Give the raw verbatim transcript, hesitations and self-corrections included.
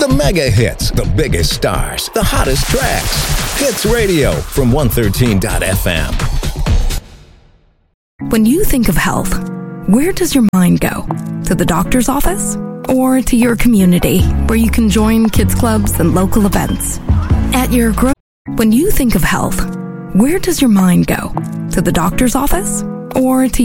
The mega hits, the biggest stars, the hottest tracks. Hits Radio from one thirteen dot f m. When you think of health, where does your mind go? To the doctor's office? Or to your community, where you can join kids clubs and local events? At your gro- When you think of health, where does your mind go? To the doctor's office? Or to